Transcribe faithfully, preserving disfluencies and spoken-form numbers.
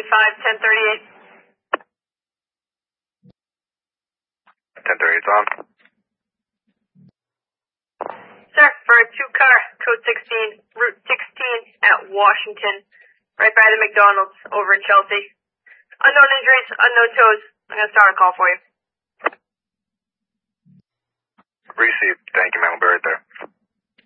five, ten thirty-eight. ten thirty-eight, on. Sir, for a two-car, code sixteen, Route sixteen at Washington, right by the McDonald's over in Chelsea. Unknown injuries, unknown toes. I'm going to start a call for you. Received. Thank you, man. We'll be right there.